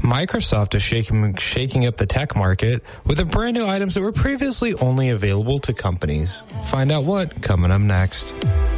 Microsoft is shaking up the tech market with the brand new items that were previously only available to companies. Find out what coming up next.